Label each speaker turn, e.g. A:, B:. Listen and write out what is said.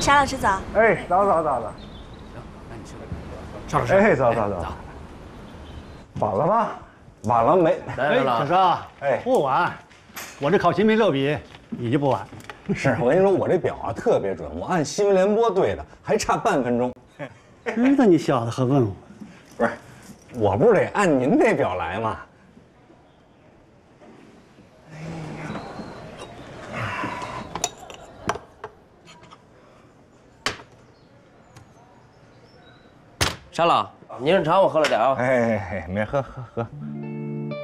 A: 沙老师早。
B: 哎，早。
C: 行，那你去吧。邵老师。
B: 哎，早。晚了吗？晚了没？
C: 来了。
D: 小邵，
B: 哎，
D: 不晚，我这考新品手笔，你就不晚。
B: 是我跟你说，我这表啊特别准，我按新闻联播对的，还差半分钟。
D: 知道你小子还问我？
B: 不是，我不是得按您那表来吗？
E: 沙老，柠檬茶我喝了点啊。
B: 哎，没喝。